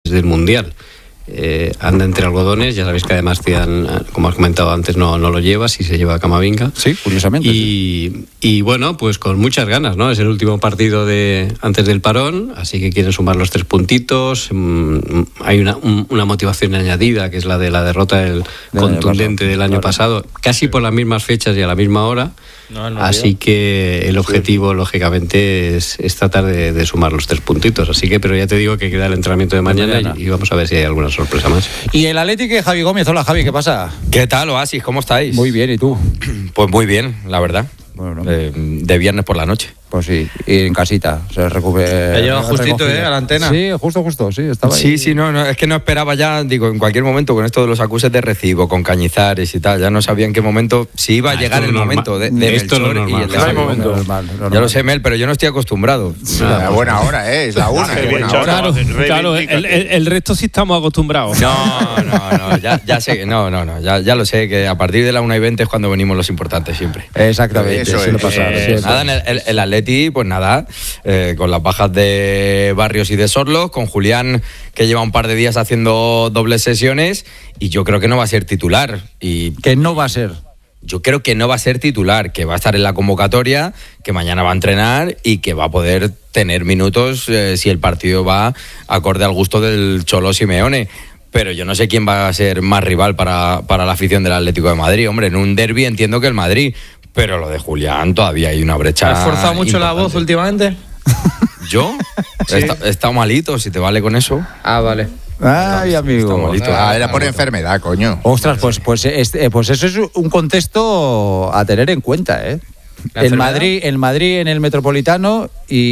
del Mundial. Anda entre algodones, ya sabéis que además Zidane, como has comentado antes, no lo lleva, si se lleva a Camavinga. Sí, curiosamente. Y bueno, pues con muchas ganas, ¿no? Es el último partido antes del parón, así que quieren sumar los 3 puntitos. Hay una motivación añadida, que es la de la derrota contundente del año pasado, casi por las mismas fechas y a la misma hora. Así que el objetivo, lógicamente, es tratar de sumar los 3 puntitos. Así que, pero ya te digo que queda el entrenamiento de mañana y vamos a ver si hay alguna sorpresa más. Y el Atlético, Javi Gómez. Hola, Javi, ¿qué pasa? ¿Qué tal, Oasis? ¿Cómo estáis? Muy bien, ¿y tú? Pues muy bien, la verdad. Bueno, de viernes por la noche. Pues sí, y en casita se recupera. Te lleva justito, a la antena. Sí, justo, sí, estaba ahí. Sí, no, es que no esperaba ya, digo, en cualquier momento con esto de los acuses de recibo, con Cañizares y tal, ya no sabía en qué momento, si iba a llegar el momento de Melchor y el de Javi. Normal. Ya lo sé, Mel, pero yo no estoy acostumbrado. A buena hora, es la una. Claro, el resto sí estamos acostumbrados. No, ya sé, ya lo sé, que a partir de la 1:20 es cuando venimos los importantes siempre. Exactamente, eso suele pasar. Nada, en el Atleti, pues nada, con las bajas de Barrios y de Sorloz, con Julián, que lleva un par de días haciendo dobles sesiones, y yo creo que no va a ser titular. Que no va a ser. Yo creo que no va a ser titular, que va a estar en la convocatoria, que mañana va a entrenar y que va a poder tener minutos si el partido va acorde al gusto del Cholo Simeone. Pero yo no sé quién va a ser más rival para la afición del Atlético de Madrid. Hombre, en un derbi entiendo que el Madrid, pero lo de Julián todavía hay una brecha. ¿Has forzado mucho importante. la voz últimamente? ¿Yo? Sí. He estado malito, si te vale con eso. Ah, vale. Ay, amigo. Era por enfermedad, coño. Ostras, pues eso es un contexto a tener en cuenta, ¿eh? El Madrid en el Metropolitano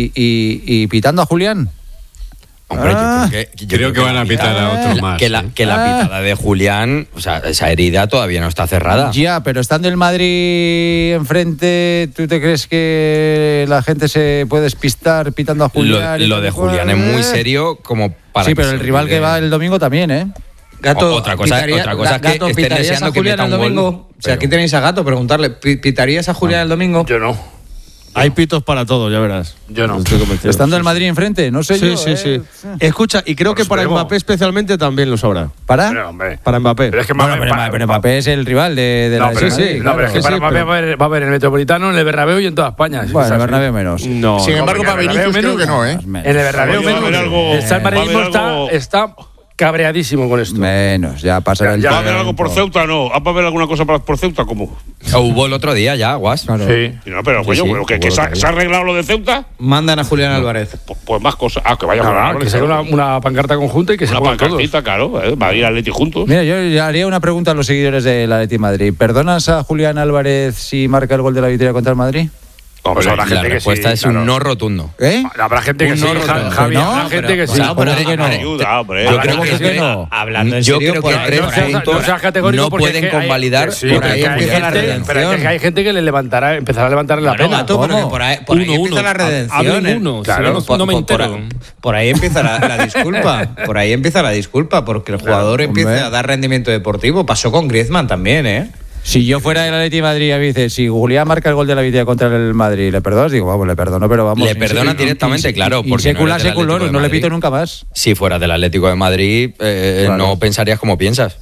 y pitando a Julián. Hombre, yo Creo que van a pitar a otro más. Que la pitada de Julián, o sea, esa herida todavía no está cerrada. Ya, pero estando el Madrid enfrente, ¿tú te crees que la gente se puede despistar pitando a Julián? Lo de Julián es muy serio como para... Sí, pero el rival que va el domingo también, ¿eh? Gato, otra cosa es que estén ¿pitarías deseando a que Julián meta el un gol, domingo? O sea, aquí tenéis a Gato, preguntarle, ¿pitarías a Julián el domingo? Yo no. Hay pitos para todo, ya verás. Yo no. Estando el Madrid enfrente, no sé yo. Sí. Escucha, y creo que para Mbappé especialmente también lo sabrá. ¿Para? Pero, hombre. Para Mbappé. Pero es que pero Mbappé es el rival de la pero Madrid. sí, pero es que para Mbappé va a haber en el Metropolitano, en el Bernabéu y en toda España. Bueno, el Bernabéu menos. No. Sin embargo, para Vinicius creo que no, ¿eh? En el Bernabéu menos. El San Marino está cabreadísimo con esto. Menos, ya pasará el ¿Va a haber algo por Ceuta? No. ¿Va a haber alguna cosa por Ceuta? ¿Cómo? Hubo el otro día ya, Guas. Claro. Sí. No, pero coño, que se ha arreglado lo de Ceuta. Mandan a Julián Álvarez. Pues más cosas. Que vaya a hablar. Que se haga una pancarta conjunta y que se Una pongan todos. pancartita, claro. Va a ir Atleti juntos. Mira, yo haría una pregunta a los seguidores del Atlético de Madrid. ¿Perdonas a Julián Álvarez si marca el gol de la victoria contra el Madrid? Pues habrá La gente que respuesta sí, es claro. un no rotundo. ¿Eh? Habrá gente que Un sí, no rotundo. Javi. No, Habrá gente que sí. Bueno, ¿por qué no? Ayuda, hombre. Yo creo que no. Hablando en Yo serio, creo por que ahí, tres por ahí. puntos No seas categórico no porque pueden es que hay- convalidar. Sí, por pero ahí es que hay empieza la gente- redención. pero es que hay gente que le empezará a levantarle la Bueno, pena. Gato, porque ¿Cómo? por ahí empieza la redención. Hablen uno, Claro. si no me entero. Por ahí empieza la disculpa. Por ahí empieza la disculpa, porque el jugador empieza hombre. a dar rendimiento deportivo. Pasó con Griezmann también, ¿eh? Si yo fuera del Atlético de Madrid, dice, si Julián marca el gol de la victoria contra el Madrid, ¿le perdonas? Digo, vamos, le perdono, pero vamos. Le perdonas directamente, claro, Y porque secula, no eres del seculorum, Atlético de no le Madrid. pito nunca más. Si fueras del Atlético de Madrid, no pensarías como piensas.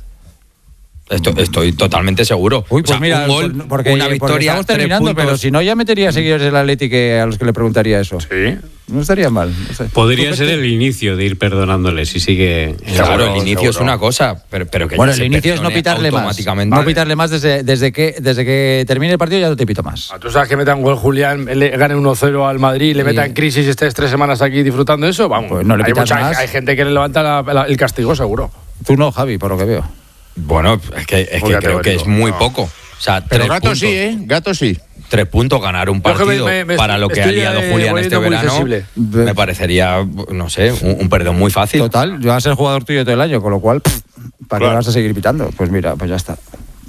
Estoy totalmente seguro. Uy, pues O sea, mira, un gol, porque una victoria, estamos 3 terminando, puntos. pero si no, ya metería seguidores del Atlético a los que le preguntaría eso. Sí. No estaría mal. No sé. Podría ser el inicio de ir perdonándole si sigue. Claro, el inicio es una cosa, pero que Bueno, ya el se inicio es no perdone pitarle más. automáticamente. No pitarle más desde que termine el partido, ya no te pito más. ¿Tú sabes que metan gol Julián, le gane 1-0 al Madrid, le Sí. meta en crisis y estés 3 semanas aquí disfrutando de eso? Vamos, Pues no le hay, pitas más. hay gente que le levanta el castigo, seguro. Tú no, Javi, por lo que veo. Bueno, es que Muy creo que es muy no. poco. O sea, Pero 3 Gato puntos, sí, ¿eh? Gato sí. 3 puntos ganar un Yo que partido para lo que ha estoy, liado Julián este volviendo muy verano sensible. me parecería, no sé, un perdón muy fácil. Total, yo voy a ser jugador tuyo todo el año, con lo cual, ¿para qué vas a seguir pitando? Pues mira, pues ya está.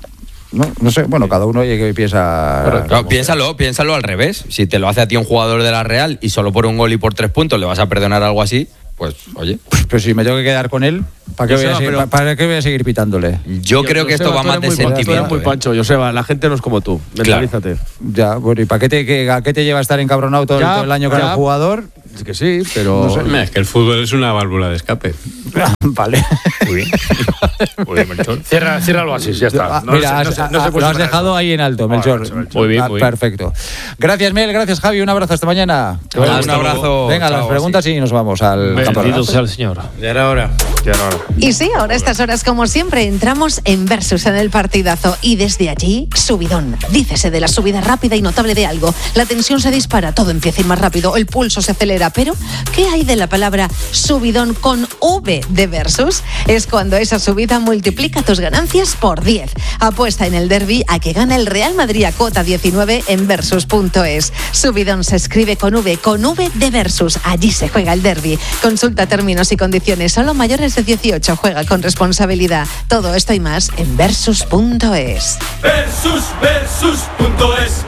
No sé, bueno, cada uno oye que piensa. Claro, piénsalo al revés. Si te lo hace a ti un jugador de la Real y solo por un gol y por 3 puntos le vas a perdonar algo así, pues oye. Pero si me tengo que quedar con él, ¿para qué voy a seguir pitándole? Yo creo que esto va más de Tú eres sentimiento. muy pancho, Joseba, la gente no es como tú. Mentalízate. Ya, bueno, ¿y para qué te lleva a estar encabronado todo el año con el jugador? Es que sí, pero... No sé. Es que el fútbol es una válvula de escape. Vale. Muy bien. Muy bien, Melchor. Cierra así, ya está. Mira, lo has dejado ahí en alto, Melchor. Muy bien, muy bien. Perfecto. Gracias, Mel, gracias, Javi. Un abrazo hasta mañana. Un abrazo. Venga, las preguntas y nos vamos al campo. Bendito sea el Señor. Ya era hora. Y sí, ahora a estas horas, como siempre, entramos en Versus, en el partidazo. Y desde allí, subidón. Dícese de la subida rápida y notable de algo. La tensión se dispara, todo empieza a ir más rápido, el pulso se acelera. Pero, ¿qué hay de la palabra subidón con V de Versus? Es cuando esa subida multiplica tus ganancias por 10. Apuesta en el derbi a que gana el Real Madrid a cuota 19 en Versus.es. Subidón se escribe con V de Versus. Allí se juega el derbi. Consulta términos y condiciones. Solo mayores de 18. Juega con responsabilidad. Todo esto y más en Versus.es. Versus.es.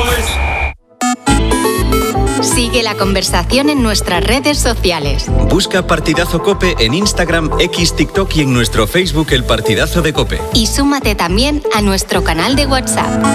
Sigue la conversación en nuestras redes sociales. Busca Partidazo COPE en Instagram, X, TikTok y en nuestro Facebook El Partidazo de COPE. Y súmate también a nuestro canal de WhatsApp.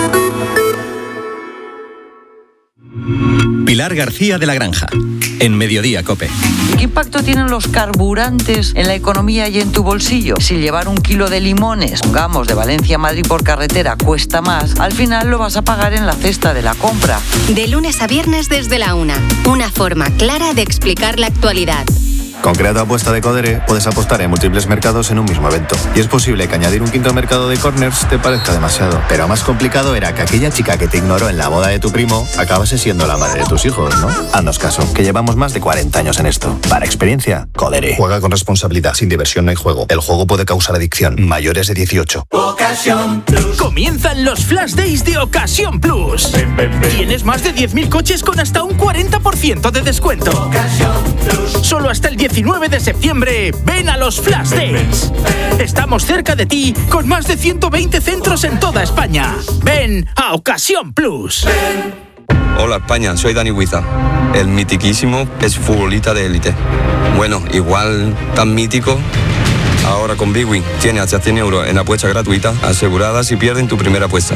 Pilar García de la Granja, en Mediodía COPE. ¿Qué impacto tienen los carburantes en la economía y en tu bolsillo? Si llevar 1 kilo de limones, pongamos, de Valencia a Madrid por carretera cuesta más, al final lo vas a pagar en la cesta de la compra. De lunes a viernes desde la 1. Una forma clara de explicar la actualidad. Con Crea tu apuesta de Codere puedes apostar en múltiples mercados en un mismo evento. Y es posible que añadir un quinto mercado de corners te parezca demasiado. Pero más complicado era que aquella chica que te ignoró en la boda de tu primo acabase siendo la madre de tus hijos, ¿no? Haznos caso, que llevamos más de 40 años en esto. Para experiencia, Codere. Juega con responsabilidad, sin diversión no hay juego. El juego puede causar adicción. Mayores de 18. Ocasión Plus. Comienzan los Flash Days de Ocasión Plus. Tienes más de 10.000 coches con hasta un 40% de descuento. Ocasión Plus. Solo hasta el 19 de septiembre, ven a los Flash Days. Estamos cerca de ti con más de 120 centros en toda España. Ven a Ocasión Plus. Hola España, soy Dani Huiza, el mitiquísimo exfutbolista de élite. Bueno, igual tan mítico. Ahora con Big Win tiene hasta 100 euros en apuesta gratuita asegurada si pierden tu primera apuesta.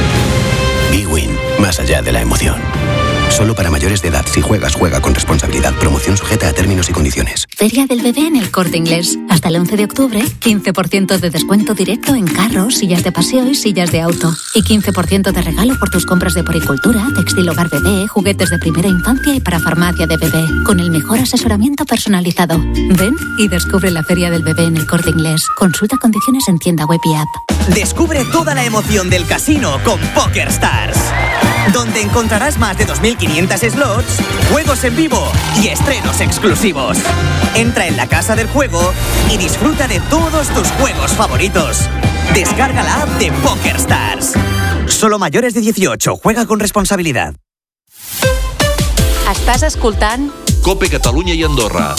Big Win, más allá de la emoción. Solo para mayores de edad. Si juegas, juega con responsabilidad. Promoción sujeta a términos y condiciones. Feria del Bebé en El Corte Inglés. Hasta el 11 de octubre, 15% de descuento directo en carros, sillas de paseo y sillas de auto. Y 15% de regalo por tus compras de poricultura, textil hogar bebé, juguetes de primera infancia y para farmacia de bebé. Con el mejor asesoramiento personalizado. Ven y descubre la Feria del Bebé en El Corte Inglés. Consulta condiciones en tienda web y app. Descubre toda la emoción del casino con PokerStars, donde encontrarás más de 2.500 slots, juegos en vivo y estrenos exclusivos. Entra en la casa del juego y disfruta de todos tus juegos favoritos. Descarga la app de PokerStars. Solo mayores de 18. Juega con responsabilidad. Estàs escoltant COPE Catalunya i Andorra.